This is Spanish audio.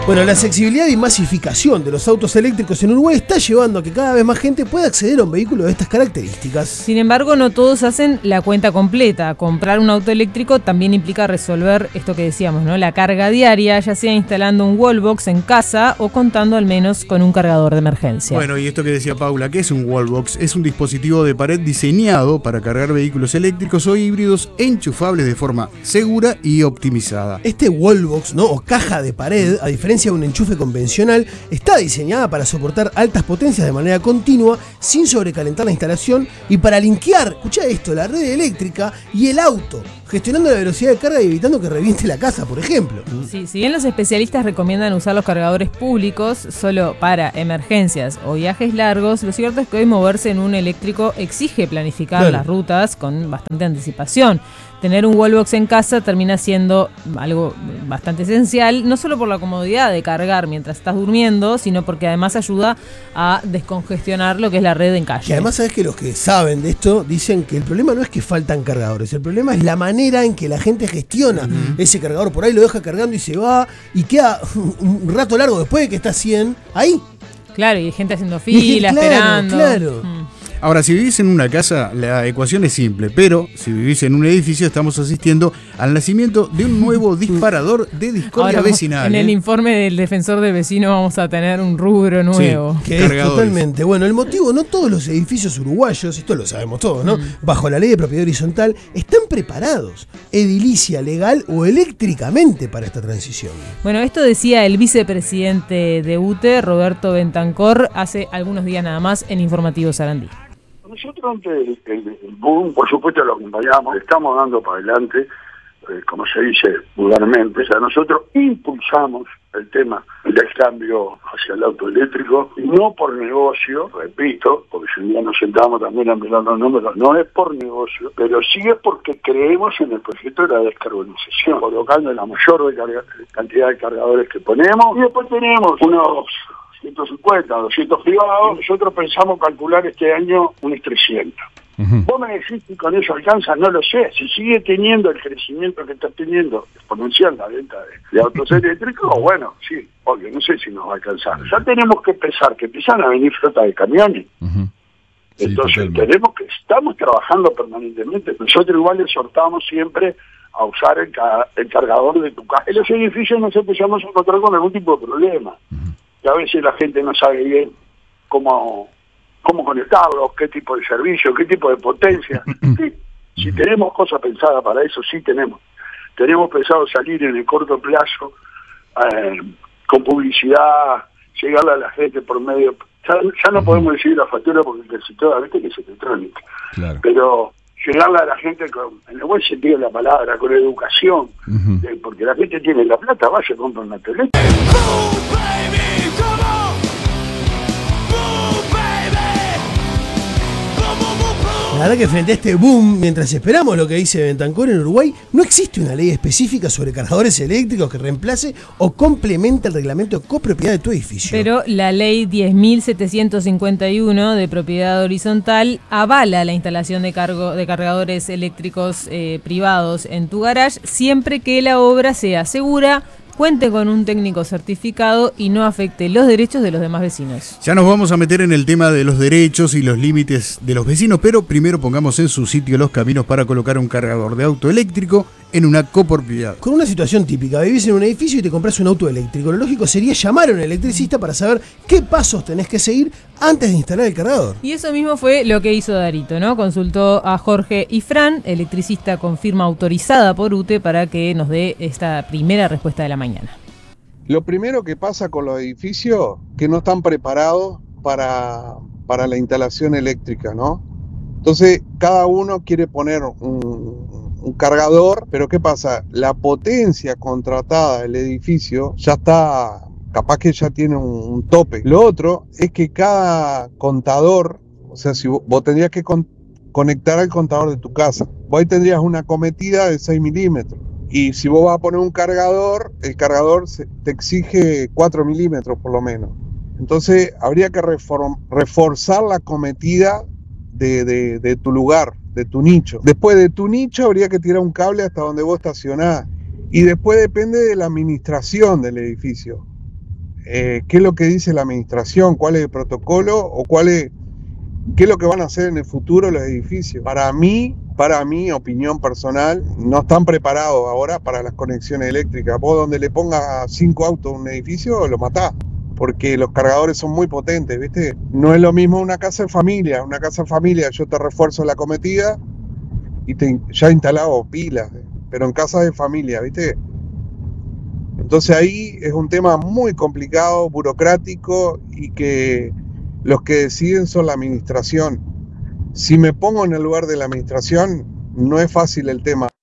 Bueno, la accesibilidad y masificación de los autos eléctricos en Uruguay está llevando a que cada vez más gente pueda acceder a un vehículo de estas características. Sin embargo, no todos hacen la cuenta completa. Comprar un auto eléctrico también implica resolver esto que decíamos, ¿no? La carga diaria, ya sea instalando un wallbox en casa o contando al menos con un cargador de emergencia. Bueno, y esto que decía Paula, ¿qué es un wallbox? Es un dispositivo de pared diseñado para cargar vehículos eléctricos o híbridos enchufables de forma segura y optimizada. Este wallbox, ¿no? O caja de pared, a diferencia de un enchufe convencional, está diseñada para soportar altas potencias de manera continua, sin sobrecalentar la instalación y para linkear, escuchá esto, la red eléctrica y el auto, gestionando la velocidad de carga y evitando que reviente la casa, por ejemplo. Sí, si bien los especialistas recomiendan usar los cargadores públicos solo para emergencias o viajes largos, lo cierto es que hoy moverse en un eléctrico exige planificar las rutas con bastante anticipación. Tener un wallbox en casa termina siendo algo bastante esencial, no solo por la comodidad de cargar mientras estás durmiendo, sino porque además ayuda a descongestionar lo que es la red en calle. Y además sabes que los que saben de esto dicen que el problema no es que faltan cargadores, el problema es la manera en que la gente gestiona ese cargador. Por ahí lo deja cargando y se va y queda un rato largo después de que está 100 ahí. Claro, y hay gente haciendo fila, esperando. Claro. Ahora, si vivís en una casa, la ecuación es simple, pero si vivís en un edificio, estamos asistiendo al nacimiento de un nuevo disparador de discordia vecinal. En el informe del defensor del vecino vamos a tener un rubro nuevo. Sí, que es totalmente. Bueno, el motivo, no todos los edificios uruguayos, esto lo sabemos todos, ¿no? Bajo la ley de propiedad horizontal, están preparados, edilicia, legal o eléctricamente para esta transición. Bueno, esto decía el vicepresidente de UTE, Roberto Bentancor, hace algunos días nada más en Informativo Sarandí. Nosotros ante el boom, por supuesto lo acompañamos, le estamos dando para adelante, como se dice vulgarmente, o sea, nosotros impulsamos el tema del cambio hacia el auto eléctrico, no por negocio, repito, porque si un día nos sentamos también a mirar los números, no es por negocio, pero sí es porque creemos en el proyecto de la descarbonización, colocando la mayor cantidad de cargadores que ponemos, y después tenemos unos 150, 200 privados, nosotros pensamos calcular este año unos 300. Vos me decís que con eso alcanza, no lo sé. Si sigue teniendo el crecimiento que está teniendo exponencial la venta de autos eléctricos, bueno, sí, obvio, no sé si nos va a alcanzar. Ya tenemos que pensar que empiezan a venir flota de camiones. Entonces estamos trabajando permanentemente. Nosotros igual exhortamos siempre a usar el cargador de tu casa. En los edificios nos empezamos a encontrar con algún tipo de problema. Que a veces la gente no sabe bien cómo conectarlos, qué tipo de servicio, qué tipo de potencia. Sí, si tenemos cosas pensadas para eso, sí tenemos. Tenemos pensado salir en el corto plazo con publicidad, llegarle a la gente por medio... Ya no podemos decir la factura porque casi toda vez que es electrónica. Claro. Pero llegarle a la gente en el buen sentido de la palabra, con educación, porque la gente tiene la plata, vaya y compra una tele. La verdad que frente a este boom, mientras esperamos lo que dice Bentancor, en Uruguay no existe una ley específica sobre cargadores eléctricos que reemplace o complemente el reglamento de copropiedad de tu edificio. Pero la ley 10.751 de propiedad horizontal avala la instalación de cargadores eléctricos privados en tu garage siempre que la obra sea segura, cuente con un técnico certificado y no afecte los derechos de los demás vecinos. Ya nos vamos a meter en el tema de los derechos y los límites de los vecinos, pero primero pongamos en su sitio los caminos para colocar un cargador de auto eléctrico en una copropiedad. Con una situación típica, vivís en un edificio y te compras un auto eléctrico. Lo lógico sería llamar a un electricista para saber qué pasos tenés que seguir antes de instalar el cargador. Y eso mismo fue lo que hizo Darito, ¿no? Consultó a Jorge Ifrán, electricista con firma autorizada por UTE, para que nos dé esta primera respuesta de la mañana. Lo primero que pasa con los edificios que no están preparados para la instalación eléctrica, ¿no? Entonces, cada uno quiere poner un cargador, pero ¿qué pasa? La potencia contratada del edificio ya está, capaz que ya tiene un tope. Lo otro es que cada contador, o sea, si vos tendrías que conectar al contador de tu casa, vos ahí tendrías una cometida de 6 milímetros. Y si vos vas a poner un cargador, el cargador te exige 4 milímetros por lo menos. Entonces habría que reforzar la cometida de tu lugar, de tu nicho. Después de tu nicho habría que tirar un cable hasta donde vos estacionás. Y después depende de la administración del edificio. qué es lo que dice la administración, cuál es el protocolo o qué es lo que van a hacer en el futuro los edificios. Para mí, opinión personal, no están preparados ahora para las conexiones eléctricas. Vos donde le pongas 5 autos a un edificio, lo matás, porque los cargadores son muy potentes, ¿viste? No es lo mismo una casa de familia. Una casa de familia yo te refuerzo la cometida y ya he instalado pilas, pero en casa de familia, ¿viste? Entonces ahí es un tema muy complicado, burocrático, y que los que deciden son la administración. Si me pongo en el lugar de la administración, no es fácil el tema.